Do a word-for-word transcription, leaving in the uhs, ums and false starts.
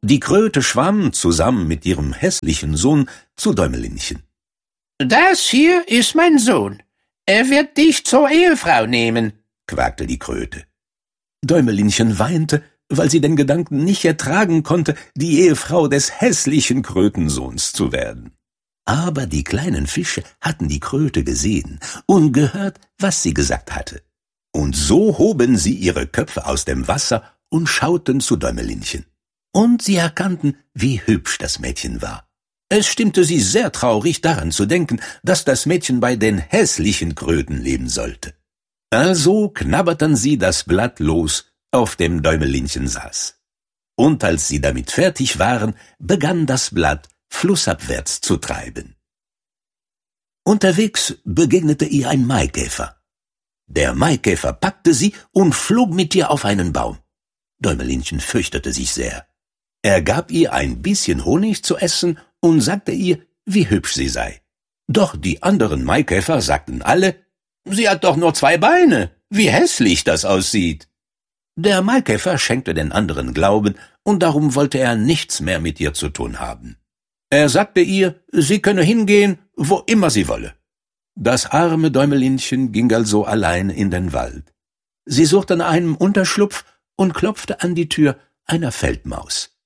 Die Kröte schwamm zusammen mit ihrem hässlichen Sohn zu Däumelinchen. »Das hier ist mein Sohn. Er wird dich zur Ehefrau nehmen«, quakte die Kröte. Däumelinchen weinte, weil sie den Gedanken nicht ertragen konnte, die Ehefrau des hässlichen Krötensohns zu werden. Aber die kleinen Fische hatten die Kröte gesehen und gehört, was sie gesagt hatte. Und so hoben sie ihre Köpfe aus dem Wasser und schauten zu Däumelinchen. Und sie erkannten, wie hübsch das Mädchen war. Es stimmte sie sehr traurig, daran zu denken, dass das Mädchen bei den hässlichen Kröten leben sollte. Also knabberten sie das Blatt los, auf dem Däumelinchen saß. Und als sie damit fertig waren, begann das Blatt flussabwärts zu treiben. Unterwegs begegnete ihr ein Maikäfer. Der Maikäfer packte sie und flog mit ihr auf einen Baum. Däumelinchen fürchtete sich sehr. Er gab ihr ein bisschen Honig zu essen und sagte ihr, wie hübsch sie sei. Doch die anderen Maikäfer sagten alle, sie hat doch nur zwei Beine, wie hässlich das aussieht. Der Maikäfer schenkte den anderen Glauben, und darum wollte er nichts mehr mit ihr zu tun haben. Er sagte ihr, sie könne hingehen, wo immer sie wolle. Das arme Däumelinchen ging also allein in den Wald. Sie suchte nach einem Unterschlupf und klopfte an die Tür einer Feldmaus.